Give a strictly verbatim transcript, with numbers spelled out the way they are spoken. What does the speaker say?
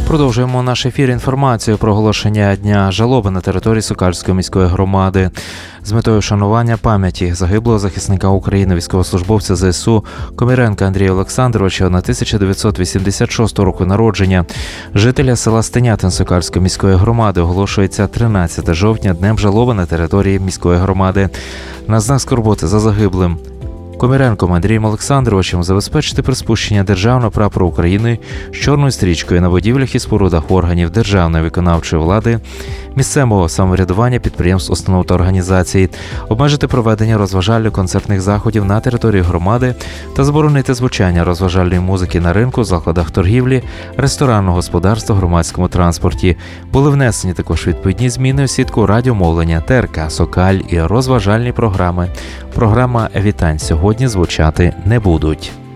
Продовжуємо наш ефір інформацією про оголошення Дня жалоби на території Сокальської міської громади. З метою вшанування пам'яті загиблого захисника України, військовослужбовця зе ес у Коміренка Андрія Олександровича на тисяча дев'ятсот вісімдесят шостого року народження, жителя села Стенятин Сокальської міської громади, оголошується тринадцятого жовтня Днем жалоби на території міської громади. На знак скорботи за загиблим Коміренком Андрієм Олександровичем забезпечити приспущення державного прапора України з чорною стрічкою на будівлях і спорудах органів державної виконавчої влади, місцевого самоврядування, підприємств, установ та організацій, обмежити проведення розважально-концертних заходів на території громади та заборонити звучання розважальної музики на ринку, закладах торгівлі, ресторанного господарства, громадському транспорті. Були внесені також відповідні зміни у сітку радіомовлення, Те Ер Ка «Сокаль» і розважальні програми. Програма «Вітань» сьогодні звучати не будуть.